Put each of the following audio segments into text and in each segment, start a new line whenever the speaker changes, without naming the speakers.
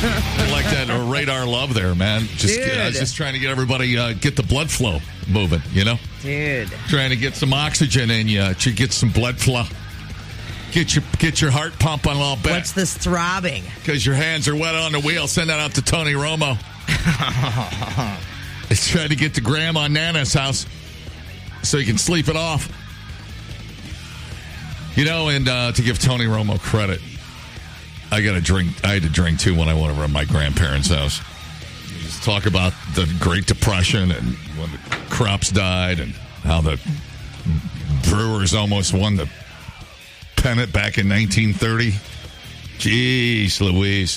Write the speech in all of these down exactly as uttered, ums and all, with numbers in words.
I like that uh, radar love there, man. Just
Dude.
I was just trying to get everybody uh, get the blood flow moving, you know?
Dude.
Trying to get some oxygen in you, to get some blood flow. Get your get your heart pumping a little bit.
What's this throbbing?
Because your hands are wet on the wheel. Send that out to Tony Romo. He's trying to get to Grandma Nana's house so he can sleep it off. You know, and uh, to give Tony Romo credit, I got to drink. I had to drink too when I went over to my grandparents' house. Just talk about the Great Depression and when the crops died and how the Brewers almost won the pennant back in nineteen thirty. Jeez Louise.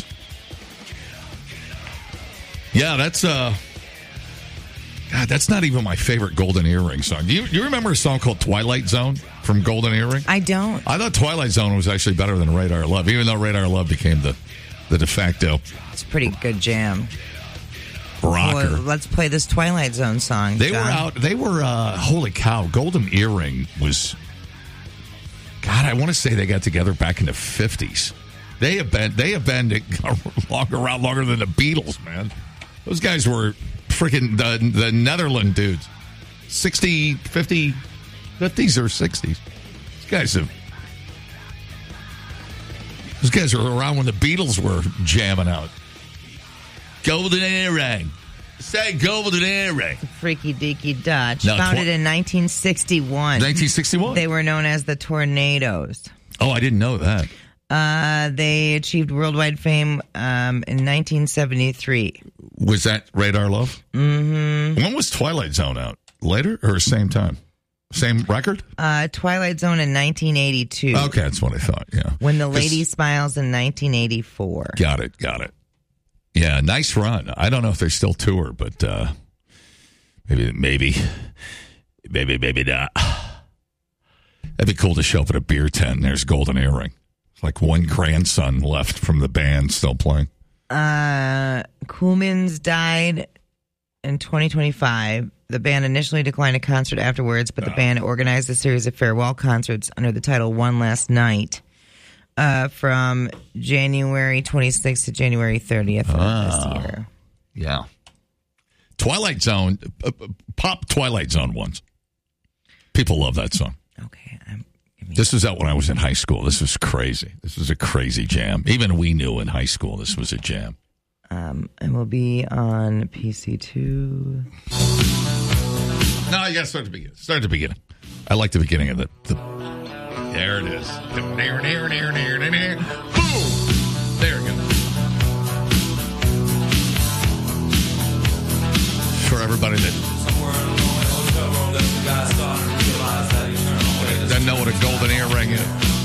Yeah, that's uh God, that's not even my favorite Golden Earring song. Do you, you remember a song called Twilight Zone from Golden Earring?
I don't.
I thought Twilight Zone was actually better than Radar Love, even though Radar Love became the, the de facto
It's a pretty good jam.
rocker.
Well, let's play this Twilight Zone song.
They
John.
were out, they were, uh, holy cow, Golden Earring was, God, I want to say they got together back in the fifties. They have been, they have been longer, around longer than the Beatles, man. Those guys were freaking the, the Netherlands dudes. sixty, fifty, fifties or sixties. These guys have... Those guys were around when the Beatles were jamming out. Golden Earring. Say Golden Earring.
Freaky Deaky Dutch.
No,
Founded
tw-
in nineteen sixty-one.
nineteen sixty-one?
They were known as the Tornadoes.
Oh, I didn't know that.
Uh, they achieved worldwide fame um, in nineteen seventy-three.
Was that Radar Love?
Mm-hmm.
When was Twilight Zone out? Later or same time? Same record?
Uh, Twilight Zone in nineteen eighty-two.
Okay, that's what I thought, yeah.
When the
This-
Lady Smiles in nineteen eighty-four.
Got it, got it. Yeah, nice run. I don't know if they still tour, but uh, maybe, maybe, maybe, maybe not. That'd be cool to show up at a beer tent and there's Golden Earring. Like one grandson left from the band still playing.
Uh, Koolmans died in twenty twenty-five. The band initially declined a concert afterwards, but the
Oh.
band organized a series of farewell concerts under the title One Last Night uh, from January twenty-sixth to January thirtieth of
Ah.
this year.
Yeah. Twilight Zone, uh, uh, pop Twilight Zone ones. People love that song.
Okay. I'm, give me-
This was out when I was in high school. This was crazy. This was a crazy jam. Even we knew in high school this was a jam.
Um, and we'll be on P C two.
No, you got to start at the beginning. Start at the beginning. I like the beginning of the. the there it is. Boom! There it goes. For everybody that doesn't know what a Golden Earring is.